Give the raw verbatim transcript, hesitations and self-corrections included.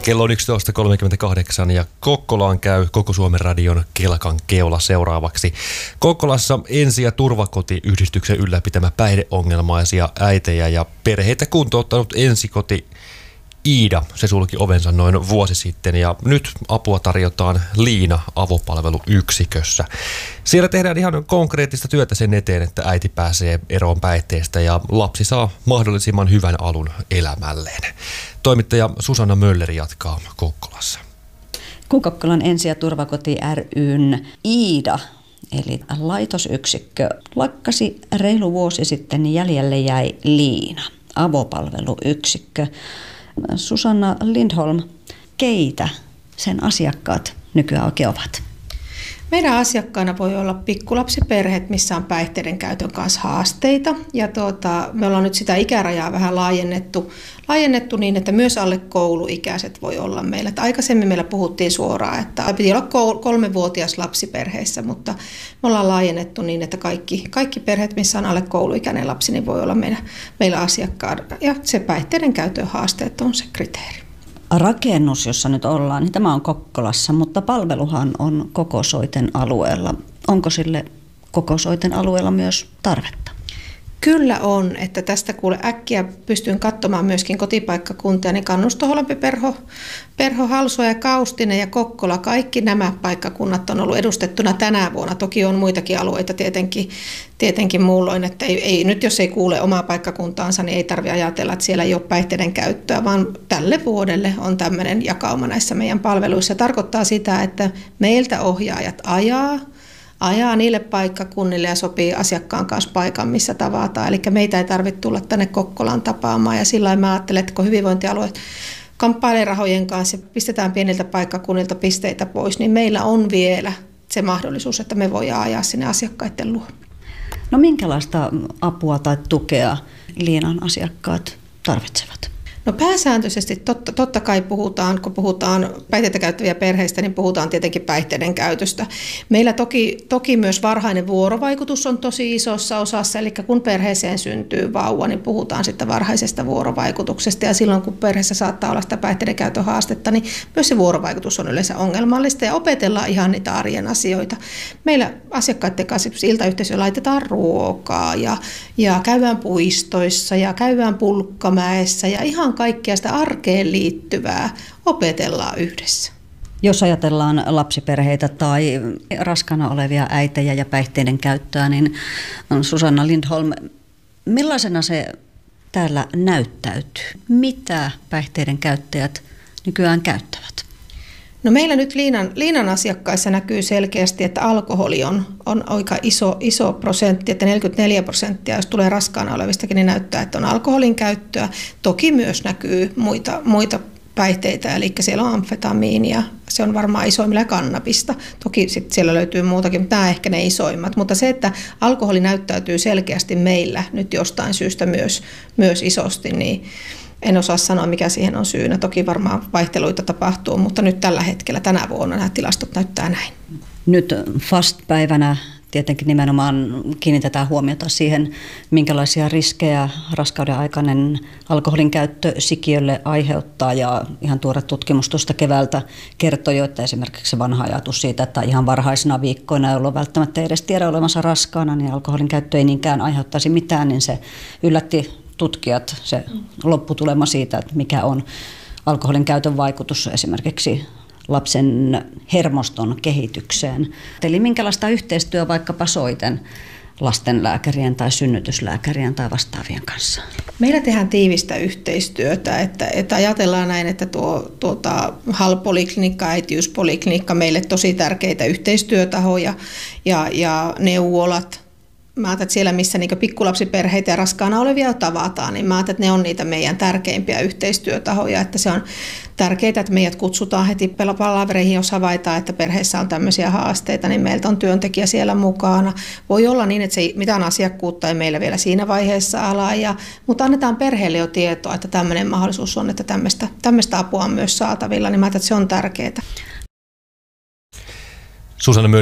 Kello on yksitoista kolmekymmentäkahdeksan ja Kokkolaan käy Koko Suomen radion Kelkan keula seuraavaksi. Kokkolassa Ensi- ja turvakotiyhdistyksen ylläpitämä päihdeongelmaisia äitejä ja perheitä kuntouttanut ensikoti Iida. Se sulki ovensa noin vuosi sitten ja nyt apua tarjotaan Liina avopalveluyksikössä. Siellä tehdään ihan konkreettista työtä sen eteen, että äiti pääsee eroon päihteestä ja lapsi saa mahdollisimman hyvän alun elämälleen. Toimittaja Susanna Mölleri jatkaa Kokkolassa. Kun Kokkolan Ensi- ja turvakoti ry:n Iida, eli laitosyksikkö, lakkasi reilu vuosi sitten, niin jäljelle jäi Liina, avopalveluyksikkö. Susanna Lindholm, keitä sen asiakkaat nykyään oikein ovat? Meidän asiakkaana voi olla pikkulapsiperheet, missä on päihteiden käytön kanssa haasteita. Ja tuota, me ollaan nyt sitä ikärajaa vähän laajennettu, laajennettu niin, että myös alle kouluikäiset voi olla meillä. Että aikaisemmin meillä puhuttiin suoraan, että piti olla kolmevuotias lapsiperheissä, mutta me ollaan laajennettu niin, että kaikki, kaikki perheet, missä on alle kouluikäinen lapsi, niin voi olla meillä, meillä asiakkaana. Ja se päihteiden käytön haasteet on se kriteeri. Rakennus, jossa nyt ollaan, niin tämä on Kokkolassa, mutta palveluhan on Koko Soiten alueella. Onko sille Koko Soiten alueella myös tarvetta? Kyllä on, että tästä kuule äkkiä pystyn katsomaan myöskin kotipaikkakuntia, niin Kannustoholmpi, Perho, Perho, Halsuja ja Kaustinen ja Kokkola, kaikki nämä paikkakunnat on ollut edustettuna tänä vuonna. Toki on muitakin alueita tietenkin, tietenkin muulloin, että ei, ei, nyt jos ei kuule omaa paikkakuntaansa, niin ei tarvitse ajatella, että siellä ei ole päihteiden käyttöä, vaan tälle vuodelle on tämmöinen jakauma näissä meidän palveluissa. Se tarkoittaa sitä, että meiltä ohjaajat ajaa, ajaa niille paikkakunnille ja sopii asiakkaan kanssa paikan, missä tavataan. Eli meitä ei tarvitse tulla tänne Kokkolaan tapaamaan. Ja sillä lailla mä ajattelen, että kun hyvinvointialueet kamppailee rahojen kanssa ja pistetään pieniltä paikkakunnilta pisteitä pois, niin meillä on vielä se mahdollisuus, että me voidaan ajaa sinne asiakkaiden luo. No minkälaista apua tai tukea Liinan asiakkaat tarvitsevat? No pääsääntöisesti totta, totta kai puhutaan, kun puhutaan päihteitä käyttäviä perheistä, niin puhutaan tietenkin päihteiden käytöstä. Meillä toki, toki myös varhainen vuorovaikutus on tosi isossa osassa, eli kun perheeseen syntyy vauva, niin puhutaan sitten varhaisesta vuorovaikutuksesta. Ja silloin kun perheessä saattaa olla sitä päihteiden käytön haastetta, niin myös se vuorovaikutus on yleensä ongelmallista ja opetellaan ihan niitä arjen asioita. Meillä asiakkaiden kanssa iltayhteisöllä laitetaan ruokaa ja, ja käydään puistoissa ja käydään Pulkkamäessä ja ihan kaikkea sitä arkeen liittyvää opetellaan yhdessä. Jos ajatellaan lapsiperheitä tai raskaana olevia äitejä ja päihteiden käyttöä, niin Susanna Lindholm, millaisena se täällä näyttäytyy? Mitä päihteiden käyttäjät nykyään käyttävät? No meillä nyt Liinan, Liinan asiakkaissa näkyy selkeästi, että alkoholi on, on aika iso, iso prosentti, että neljäkymmentäneljä prosenttia, jos tulee raskaana olevistakin, niin näyttää, että on alkoholin käyttöä. Toki myös näkyy muita, muita päihteitä, eli siellä on amfetamiinia, se on varmaan isoimmilla kannabista. Toki sit siellä löytyy muutakin, mutta nämä ehkä ne isoimmat. Mutta se, että alkoholi näyttäytyy selkeästi meillä nyt jostain syystä myös, myös isosti, niin en osaa sanoa, mikä siihen on syynä. Toki varmaan vaihteluita tapahtuu, mutta nyt tällä hetkellä, tänä vuonna nämä tilastot näyttää näin. Nyt Fast-päivänä tietenkin nimenomaan kiinnitetään huomiota siihen, minkälaisia riskejä raskauden aikainen alkoholin käyttö sikiölle aiheuttaa. Ja ihan tuore tutkimus tuosta keväältä kertoi jo, että esimerkiksi se vanha ajatus siitä, että ihan varhaisina viikkoina, jolloin välttämättä edes tiedä olevansa raskaana, niin alkoholin käyttö ei niinkään aiheuttaisi mitään, niin se yllätti tutkijat, se lopputulema siitä, että mikä on alkoholin käytön vaikutus esimerkiksi lapsen hermoston kehitykseen. Eli minkälaista yhteistyö vaikkapa soiten lastenlääkärien tai synnytyslääkärien tai vastaavien kanssa? Meillä tehdään tiivistä yhteistyötä, että, että ajatellaan näin, että tuo tuota, H A L-poliklinikka, äitiyspoliklinikka, meille tosi tärkeitä yhteistyötahoja ja, ja neuvolat. Mä ajattelen, että siellä, missä niin pikkulapsiperheitä ja raskaana olevia tavataan, niin mä ajattelen, että ne on niitä meidän tärkeimpiä yhteistyötahoja. Että se on tärkeää, että meidät kutsutaan heti palavereihin, jos havaitaan, että perheessä on tämmöisiä haasteita, niin meiltä on työntekijä siellä mukana. Voi olla niin, että se ei, mitään asiakkuutta ei meillä vielä siinä vaiheessa ala, ja, mutta annetaan perheelle jo tietoa, että tämmöinen mahdollisuus on, että tämmöistä, tämmöistä apua on myös saatavilla, niin mä ajattelen, että se on tärkeää. Susanna Mölleri.